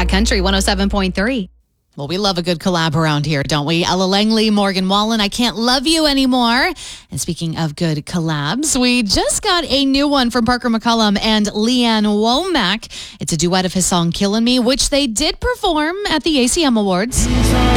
at Country 107.3. Well, we love a good collab around here, don't we? Ella Langley, Morgan Wallen, I Can't Love You Anymore. And speaking of good collabs, we just got a new one from Parker McCollum and Leanne Womack. It's a duet of his song Killin' Me, which they did perform at the ACM Awards.